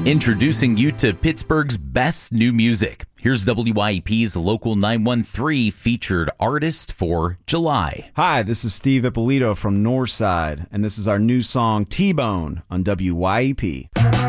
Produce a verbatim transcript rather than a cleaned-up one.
Introducing you to Pittsburgh's best new music. Here's W I E P's Local nine one three featured artist for July. Hi, this is Steve Ippolito from Northside, and this is our new song T-Bone on W Y E P.